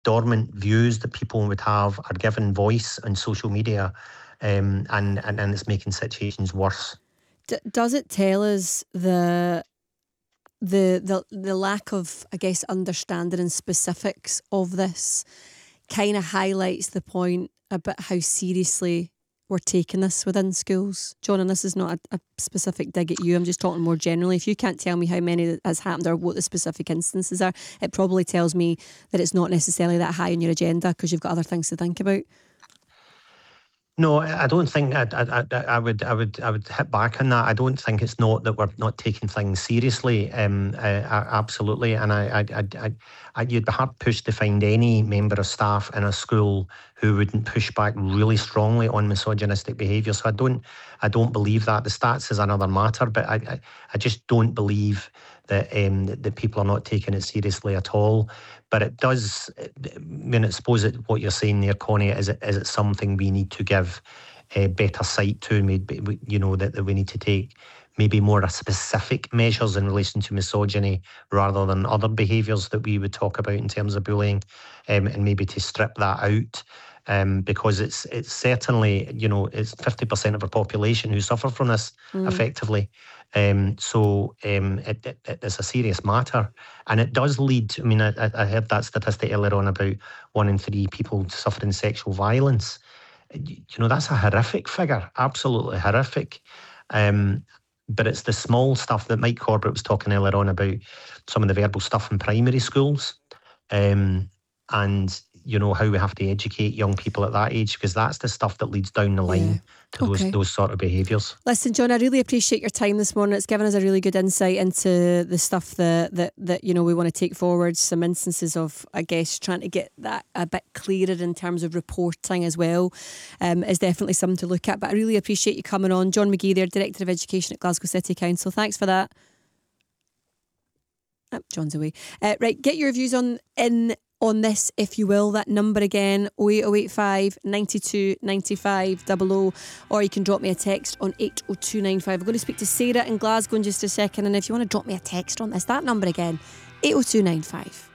dormant views that people would have are given voice on social media, and it's making situations worse. Does it tell us the lack of, I guess, understanding and specifics of this kind of highlights the point about how seriously we're taking this within schools? John, and this is not a specific dig at you, I'm just talking more generally. If you can't tell me how many that has happened or what the specific instances are, it probably tells me that it's not necessarily that high on your agenda because you've got other things to think about. No, I don't think I would hit back on that. I don't think it's not that we're not taking things seriously. Absolutely, and you'd be hard pushed to find any member of staff in a school who wouldn't push back really strongly on misogynistic behaviour. So I don't believe that. The stats is another matter, but I just don't believe that people are not taking it seriously at all. But it does, I suppose what you're saying there, Connie, is it something we need to give better sight to, maybe, that we need to take maybe more specific measures in relation to misogyny rather than other behaviours that we would talk about in terms of bullying, and maybe to strip that out. Because it's certainly, it's 50% of our population who suffer from this effectively. So it's a serious matter. And it does lead, I heard that statistic earlier on about 1 in 3 people suffering sexual violence. That's a horrific figure, absolutely horrific. But it's the small stuff that Mike Corbett was talking earlier on about, some of the verbal stuff in primary schools. And how we have to educate young people at that age, because that's the stuff that leads down the line to those sort of behaviours. Listen, John, I really appreciate your time this morning. It's given us a really good insight into the stuff that we want to take forward. Some instances of, I guess, trying to get that a bit clearer in terms of reporting as well, is definitely something to look at. But I really appreciate you coming on. John McGee there, Director of Education at Glasgow City Council. Thanks for that. John's away. Right, get your views on this, if you will. That number again, 08085 92 95 00, or you can drop me a text on 80295. I'm going to speak to Sarah in Glasgow in just a second, and if you want to drop me a text on this, that number again, 80295.